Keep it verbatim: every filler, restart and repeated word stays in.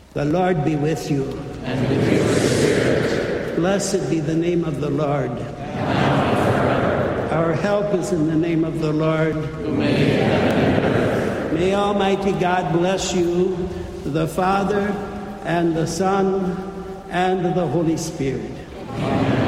The Lord be with you. And with your spirit. Blessed be the name of the Lord. Our help is in the name of the Lord. Who made heaven and earth. May Almighty God bless you, the Father, and the Son, and the Holy Spirit. Amen.